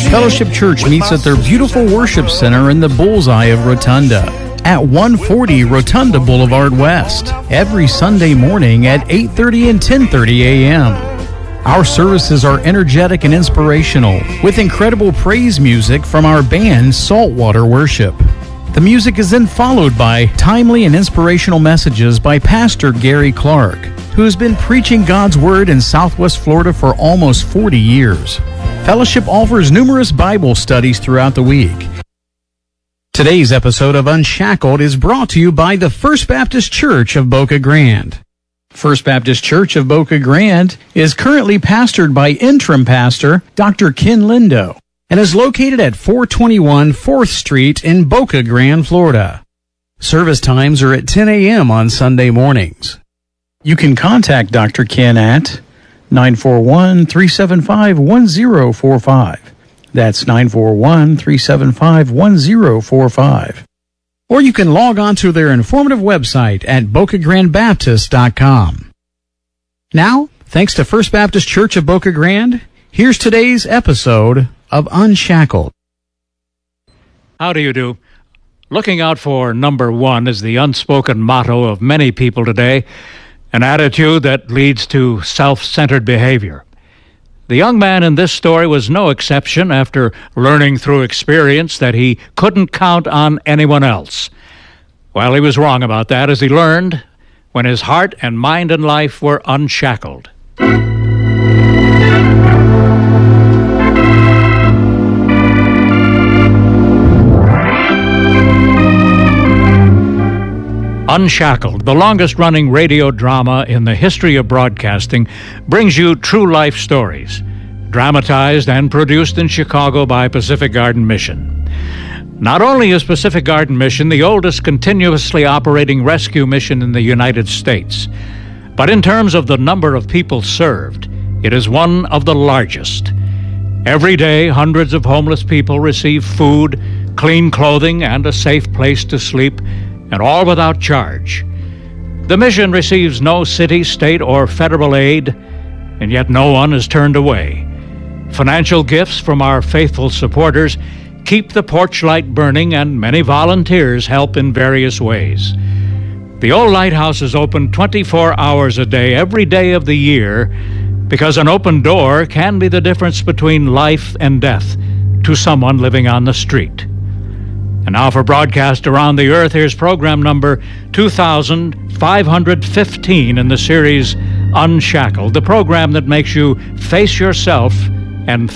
Fellowship Church meets at their beautiful worship center in the bullseye of Rotunda at 140 Rotunda Boulevard West every Sunday morning at 8:30 and 10:30 a.m. Our services are energetic and inspirational with incredible praise music from our band Saltwater Worship. The music is then followed by timely and inspirational messages by Pastor Gary Clark, who has been preaching God's Word in Southwest Florida for almost 40 years. Fellowship offers numerous Bible studies throughout the week. Today's episode of Unshackled is brought to you by the First Baptist Church of Boca Grande. First Baptist Church of Boca Grande is currently pastored by interim pastor Dr. Ken Lindo and is located at 421 4th Street in Boca Grande, Florida. Service times are at 10 a.m. on Sunday mornings. You can contact Dr. Ken at 941-375-1045. That's 941-375-1045. Or you can log on to their informative website at bocagrandebaptist.com. Now, thanks to First Baptist Church of Boca Grande, here's today's episode of Unshackled. How do you do? Looking out for number one is the unspoken motto of many people today, an attitude that leads to self-centered behavior. The young man in this story was no exception after learning through experience that he couldn't count on anyone else. Well, he was wrong about that, as he learned when his heart and mind and life were unshackled. Unshackled, the longest-running radio drama in the history of broadcasting, brings you true-life stories, dramatized and produced in Chicago by Pacific Garden Mission. Not only is Pacific Garden Mission the oldest continuously operating rescue mission in the United States, but in terms of the number of people served, it is one of the largest. Every day, hundreds of homeless people receive food, clean clothing, and a safe place to sleep, and all without charge. The mission receives no city, state, or federal aid, and yet no one is turned away. Financial gifts from our faithful supporters keep the porch light burning, and many volunteers help in various ways. The old lighthouse is open 24 hours a day, every day of the year, because an open door can be the difference between life and death to someone living on the street. And now for broadcast around the earth, here's program number 2515 in the series Unshackled, the program that makes you face yourself and